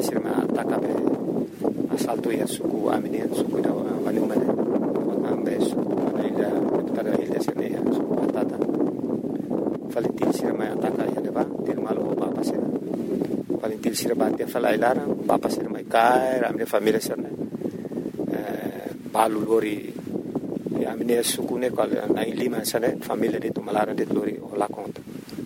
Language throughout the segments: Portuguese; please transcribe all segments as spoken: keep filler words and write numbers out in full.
sirma ataka be asalto ya suku aminin suku da wanumane ambe suku ila tara ila sene ya suku atata Valentin sirma ataka ya deba tirmalo papa sira Valentin sirma te fala ilara papa sirma kai ramne família sirna balu lori a minha sucune qual na Lima sane família de Tumalara de lori o la conta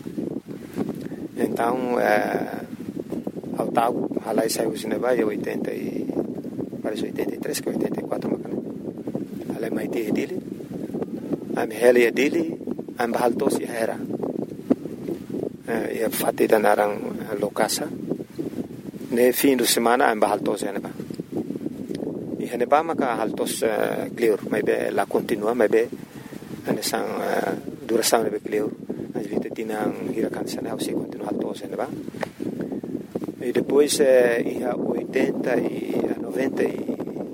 então é ao tal halai saiu cinema em oitenta e parece oitenta e três que oitenta e quatro macane halai mai te dele am heli dele am bahaltos era e fatti da narang lokasa ne fim de semana am bahaltos ena ba hene ba maka haltos uh, clear mai be la continua mai be ane sang uh, duração be clear anjita tinang hirakan sana se continua haltos ene ba e depois uh, ia oitenta e noventa e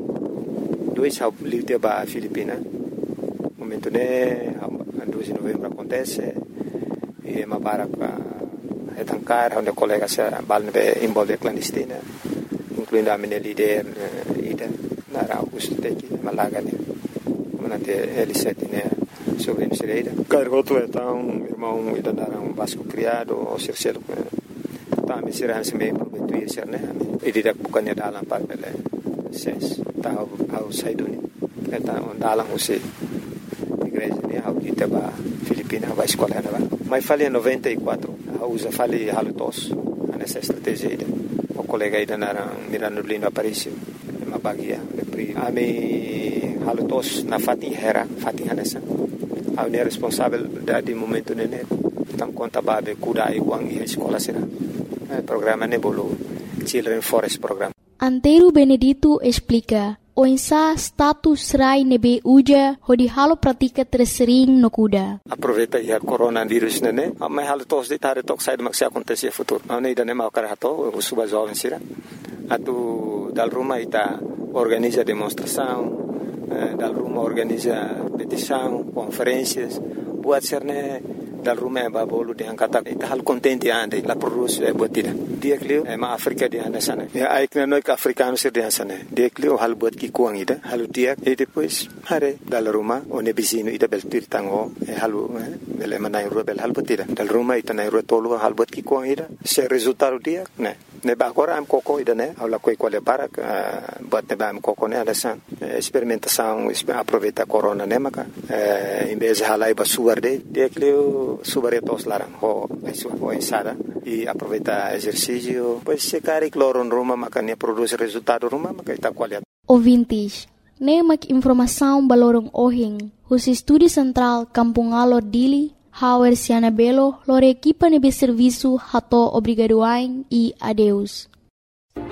dois ao livre ba Filipina momento ne dois de novembro acontece e ma para é tancar onde colega se balne be envolve clandestina incluindo a minha líder uh, ida Nara Usteki Malagane Manate L sete né sobre Insereira Cargoto então irmão ida Nara um vasco criado o Circelo tá me será se meio prometuir ser né e didak bukannya dalam par bele ses tá ao saiduni eta on dalam use igreja né ao dita ba Filipina vai escola né mas falei em noventa e quatro usa falei halutos nessa estratégia ida o colega ida Nara mirando lindo apareceu uma bagia ami halutos na fati hera fati hanesa au ne responsável da de momento nene tam conta babe kuda e wang e escola será programa nebolo Children Forest Program. Antero Benedito explica o insa status rai nebe uja hodi halo pratika tersering no kuda. Aproveita ya coronavírus nene amma halutos de tare tok sai maksi acontecer futuro ani dane mau karato o suba jovem sira atu dal Roma ita organiza demonstração, eh, dal Roma organiza petição, conferências, buat serne dal Roma é babolo de angkata ita hal contente ande la produz é botida dia clio é ma África de anda sana é ai que não é africano ser de sana dia clio hal bot ki kuang ida hal dia e depois hare dal Roma one bisino ida beltir tango é halu ele manai rubel hal botida dal Roma ita nai rotolo hal bot ki kuang ida se resultado dia né ne ba agora am coco ida né ala coi qual é para bot ne ba am coco né alasan experimentação aproveita corona né maca em vez de halai ba suarde dia clio subaretos larang ho isu ho insada e aproveita exercício pois se cari cloro em Roma makanya produz resultado Roma makaita qualidade. Ouvintes, nemak informação balorong ohing os estúdio central Kampung Alor Dili Hauer Siana Belo lore equipa nebe serviço hato obrigadoain e adeus.